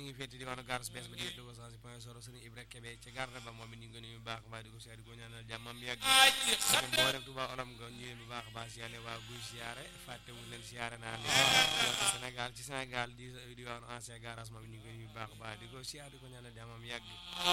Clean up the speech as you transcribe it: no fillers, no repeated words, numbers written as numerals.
mi ngi féete diwaanu garas bees ba di dogo sansi point soro sëriñ Ibra Kebe ca garde ba moom it ñu ngi ko nuyu bu baax a baax di ko siyaare di ko ñaanal jàmmam yàgg ak mboolem Touba olam nga ñu bu baax a baax siyaare waa guy siyaare fàttewu leen siyaare naa leen ci Sénégal di diwaanu ancien garage moom it ñu ngi ko nuyu bu baax a baax di ko siyaare di ko ñaanal jàmmam yàgg